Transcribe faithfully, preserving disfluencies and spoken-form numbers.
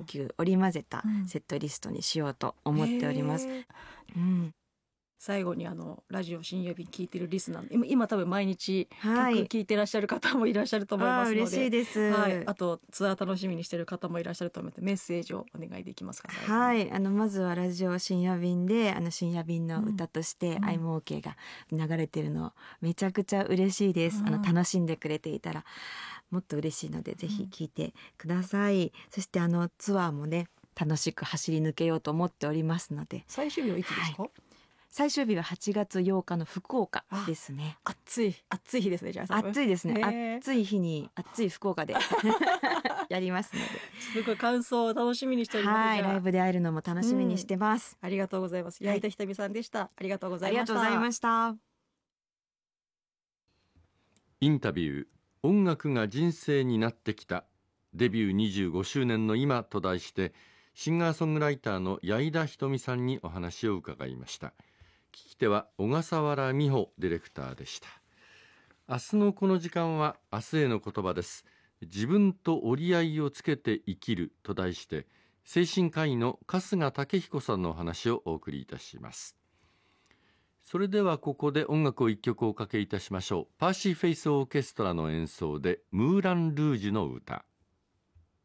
球織り交ぜたセットリストにしようと思っております、うん、 最後にあのラジオ深夜便聞いてるリスナー、今, 今多分毎日曲はい聞いてらっしゃる方もいらっしゃると思いますので、 あ嬉しいです、 はい、あとツアー楽しみにしてる方もいらっしゃると思ってメッセージをお願いできますか。 はい、あのまずはラジオ深夜便であの深夜便の歌として「I'm OK」が流れてるのめちゃくちゃ嬉しいです、うん、あの楽しんでくれていたらもっと嬉しいのでぜひ聞いてください、うん、そしてあのツアーもね楽しく走り抜けようと思っておりますので。 最終日はいつですか？ はい、最終日ははちがつようかの福岡ですね。 暑い暑い日ですね。じゃあ暑いですね。暑い日に暑い福岡でやりますので、 すごい感想を楽しみにしております。 はい、ライブで会えるのも楽しみにしてます、 うん、ありがとうございます。矢板ひとみさんでした、はい、ありがとうございました。 ありがとうございました。 インタビュー、音楽が人生になってきた、デビューにじゅうごしゅうねんの今と題してシンガーソングライターの矢井田ひとみさんにお話を伺いました。聞き手は小笠原美穂ディレクターでした。明日のこの時間は明日への言葉です。自分と折り合いをつけて生きると題して精神科医の春日武彦さんのお話をお送りいたします。それではここで音楽を一曲おかけいたしましょう。パーシーフェイスオーケストラの演奏でムーラン・ルージュの歌。